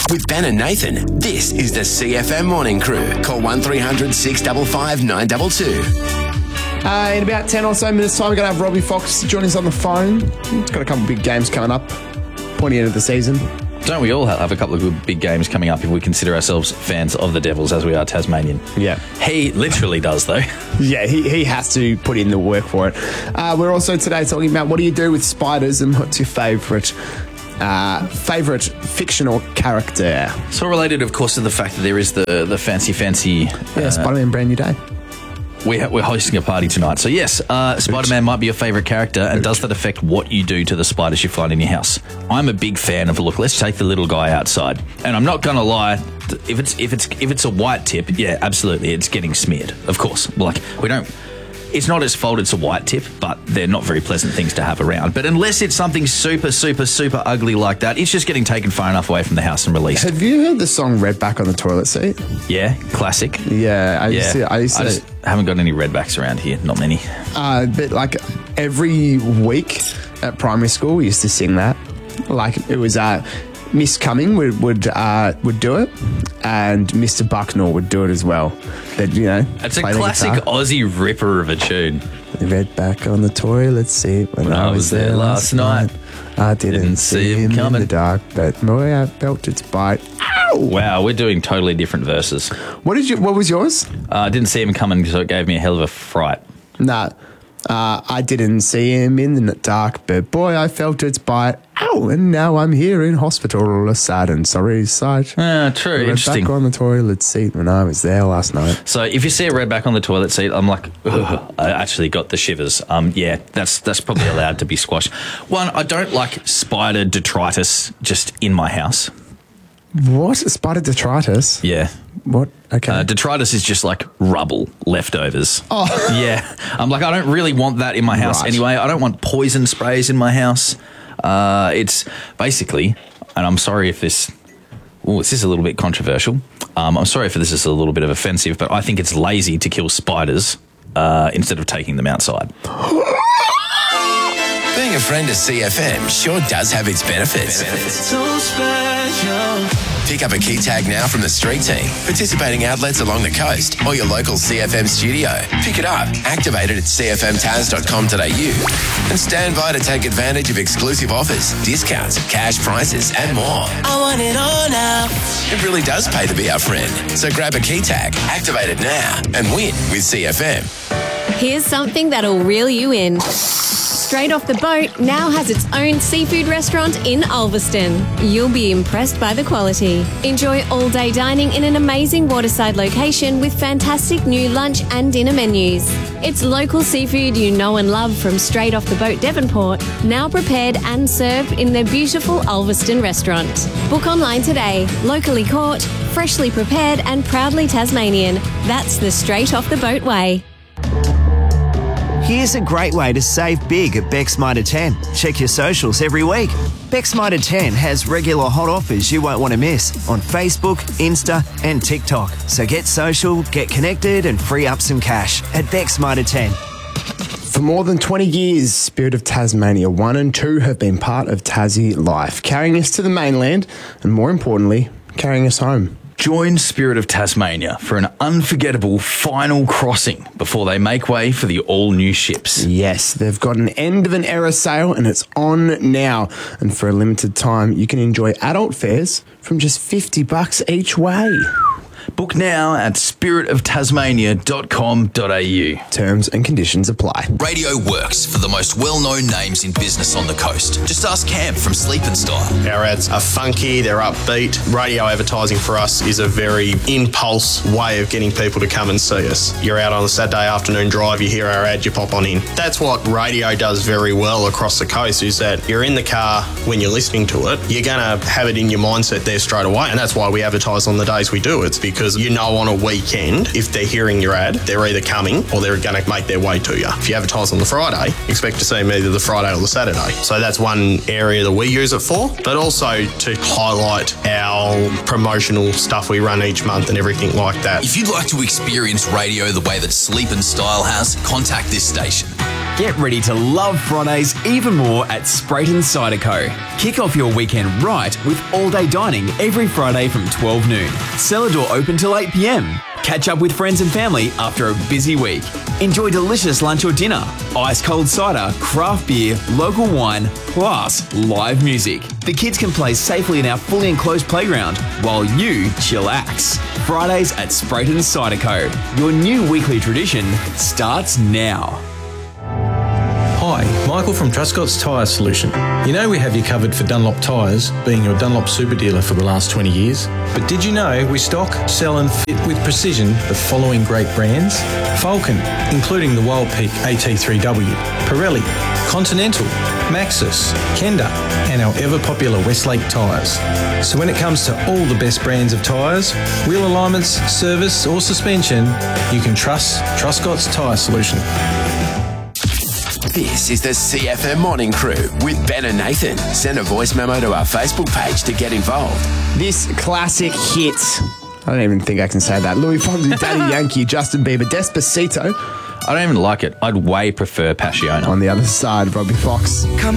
With Ben and Nathan, this is the CFM Morning Crew. Call 1300 655 922. In about 10 or so minutes' time, we're going to have Robbie Fox join us on the phone. He's got a couple of big games coming up, pointy end of the season. Don't we all have a couple of good big games coming up if we consider ourselves fans of the Devils as we are Tasmanian? Yeah. He literally does, though. Yeah, he has to put in the work for it. We're also today talking about what do you do with spiders and what's your favourite fictional character. It's all related, of course, to the fact that there is the fancy... Spider-Man Brand New Day. We're hosting a party tonight. So, yes, Spider-Man might be your favourite character, and does that affect what you do to the spiders you find in your house? I'm a big fan of, look, let's take the little guy outside. And I'm not going to lie, if it's a white tip, yeah, absolutely, it's getting smeared, of course. Like, it's not his fault it's a white tip, but they're not very pleasant things to have around. But unless it's something super, super, super ugly like that, it's just getting taken far enough away from the house and released. Have you heard the song Redback on the Toilet Seat? Yeah, classic. Yeah, I used to haven't got any redbacks around here, not many. But like every week at primary school, we used to sing that. Like it was Miss Cumming would do it, and Mr. Bucknell would do it as well. It's a classic Aussie ripper of a tune. Redback on the toilet seat when I was there last night. I didn't see him coming in the dark, but boy, I felt its bite. Ow! Wow, we're doing totally different verses. What was yours? I didn't see him coming, so it gave me a hell of a fright. Nah. I didn't see him in the dark, but boy, I felt its bite. Ow! And now I'm here in hospital, a sad and sorry sight. True, interesting. Back on the toilet seat when I was there last night. So if you see a redback on the toilet seat, I'm like, ugh, I actually got the shivers. Yeah, that's probably allowed to be squashed. One, I don't like spider detritus just in my house. What? Spider detritus? Yeah. What? Okay. Detritus is just like rubble, leftovers. Oh. Yeah. I'm like, I don't really want that in my house anyway. I don't want poison sprays in my house. It's basically, and I'm sorry if this is a little bit controversial. I'm sorry if this is a little bit of offensive, but I think it's lazy to kill spiders instead of taking them outside. Being a friend of CFM sure does have its benefits. So special. Pick up a key tag now from the street team, participating outlets along the coast, or your local CFM studio. Pick it up, activate it at cfmtaz.com.au, and stand by to take advantage of exclusive offers, discounts, cash prizes, and more. I want it all now. It really does pay to be our friend. So grab a key tag, activate it now, and win with CFM. Here's something that'll reel you in. Straight Off the Boat now has its own seafood restaurant in Ulverston. You'll be impressed by the quality. Enjoy all-day dining in an amazing waterside location with fantastic new lunch and dinner menus. It's local seafood you know and love from Straight Off the Boat Devonport, now prepared and served in their beautiful Ulverston restaurant. Book online today. Locally caught, freshly prepared and proudly Tasmanian. That's the Straight Off the Boat way. Here's a great way to save big at Beck's Mitre 10. Check your socials every week. Beck's Mitre 10 has regular hot offers you won't want to miss on Facebook, Insta and TikTok. So get social, get connected and free up some cash at Beck's Mitre 10. For more than 20 years, Spirit of Tasmania 1 and 2 have been part of Tassie life, carrying us to the mainland and, more importantly, carrying us home. Join Spirit of Tasmania for an unforgettable final crossing before they make way for the all-new ships. Yes, they've got an end of an era sale and it's on now. And for a limited time, you can enjoy adult fares from just $50 each way. Book now at spiritoftasmania.com.au. Terms and conditions apply. Radio works for the most well-known names in business on the coast. Just ask Cam from Sleep and Style. Our ads are funky, they're upbeat. Radio advertising for us is a very impulse way of getting people to come and see us. You're out on a Saturday afternoon drive, you hear our ad, you pop on in. That's what radio does very well across the coast, is that you're in the car when you're listening to it, you're going to have it in your mindset there straight away. And that's why we advertise on the days we do. It's because you know on a weekend, if they're hearing your ad, they're either coming or they're going to make their way to you. If you advertise on the Friday, expect to see them either the Friday or the Saturday. So that's one area that we use it for, but also to highlight our promotional stuff we run each month and everything like that. If you'd like to experience radio the way that Sleep and Style has, contact this station. Get ready to love Fridays even more at Sprayton Cider Co. Kick off your weekend right with all-day dining every Friday from 12 noon. Cellar door open till 8 p.m. Catch up with friends and family after a busy week. Enjoy delicious lunch or dinner, ice-cold cider, craft beer, local wine, plus live music. The kids can play safely in our fully enclosed playground while you chillax. Fridays at Sprayton Cider Co. Your new weekly tradition starts now. Hi, Michael from Truscott's Tyre Solution. You know we have you covered for Dunlop tyres, being your Dunlop super dealer for the last 20 years. But did you know we stock, sell and fit with precision the following great brands? Falcon, including the Wild Peak AT3W, Pirelli, Continental, Maxxis, Kenda and our ever-popular Westlake tyres. So when it comes to all the best brands of tyres, wheel alignments, service or suspension, you can trust Truscott's Tyre Solution. This is the CFM Morning Crew with Ben and Nathan. Send a voice memo to our Facebook page to get involved. This classic hit, I don't even think I can say that. Louis Fonsi, Daddy Yankee, Justin Bieber, Despacito. I don't even like it. I'd way prefer Passiona. On the other side, Robbie Fox. Come